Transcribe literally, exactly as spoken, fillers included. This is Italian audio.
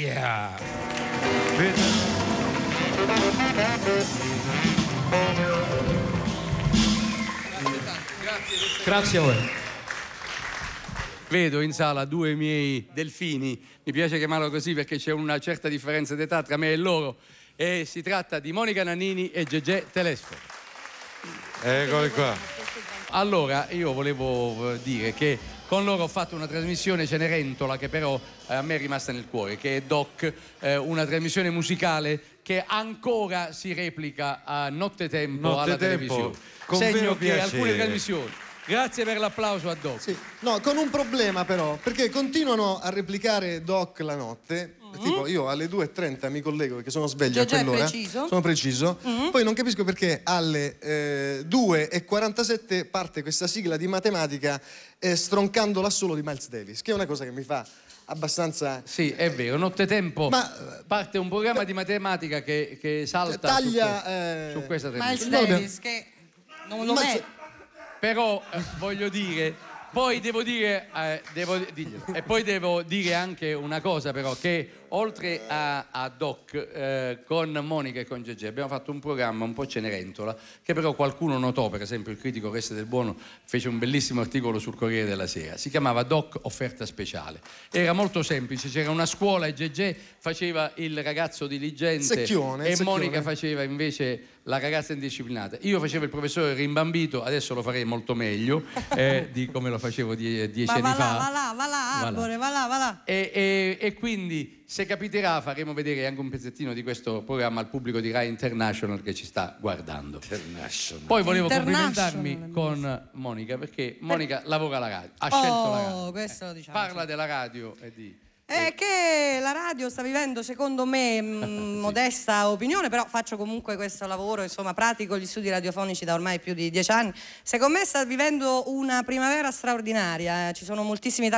Yeah! Grazie a voi. Vedo in sala due miei delfini, mi piace chiamarlo così perché c'è una certa differenza d'età tra me e loro, e si tratta di Monica Nannini e Gegè Telesforo. Eccoli qua. Allora, io volevo dire che con loro ho fatto una trasmissione Cenerentola che però eh, a me è rimasta nel cuore, che è Doc, eh, una trasmissione musicale che ancora si replica a nottetempo Notte alla tempo, televisione. con Segno vero che piacere. alcune trasmissioni. Grazie per l'applauso a Doc. Sì. No, con un problema però, perché continuano a replicare Doc la notte. Mm-hmm. Tipo, io alle due e trenta mi collego perché sono sveglio Già a quell'ora. preciso. Sono preciso. Mm-hmm. Poi non capisco perché alle eh, due e quarantasette parte questa sigla di matematica eh, stroncando l'assolo di Miles Davis, che è una cosa che mi fa abbastanza... Sì, è vero, nottetempo Ma, parte un programma di matematica che, che salta taglia, su, que- eh, su questa Miles trasmissione. Davis, che non lo Ma- mette. Però eh, voglio dire, poi devo dire, eh, devo dirglielo. E poi devo dire anche una cosa però, che oltre a, a Doc, eh, con Monica e con Gegè abbiamo fatto un programma un po' Cenerentola, che però qualcuno notò, per esempio il critico Reste del Buono fece un bellissimo articolo sul Corriere della Sera, si chiamava Doc Offerta Speciale. Era molto semplice, c'era una scuola e Gegè faceva il ragazzo diligente Secchione, e secchione. Monica faceva invece la ragazza indisciplinata. Io facevo il professore rimbambito, adesso lo farei molto meglio eh, di come lo facevo die- dieci Ma anni va fa. là, va là, va là, Va là. Arbore, va là, va là. E, e- e quindi, se capiterà, faremo vedere anche un pezzettino di questo programma al pubblico di Rai International che ci sta guardando. International. Poi volevo International, complimentarmi con Monica, perché Monica lavora alla radio, ha Oh, scelto la radio. questo lo diciamo, Parla sì. della radio e di... È che la radio sta vivendo, secondo me, mh, modesta opinione, però faccio comunque questo lavoro, insomma, pratico gli studi radiofonici da ormai più di dieci anni. Secondo me sta vivendo una primavera straordinaria, eh. Ci sono moltissimi